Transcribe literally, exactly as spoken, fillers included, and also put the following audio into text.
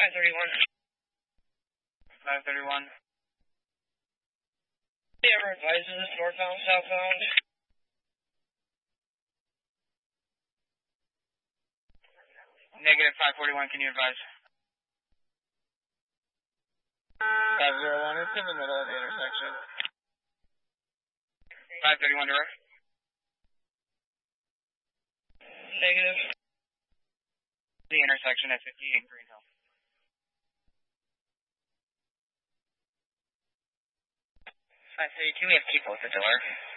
five thirty-one. five thirty-one. Yeah, ever advises northbound, southbound. Negative five forty-one, can you advise? five zero one, it's in the middle of the intersection. five thirty-one direct. Negative. The intersection at fifty-eight Green Hill. five thirty-two, we have people at the door.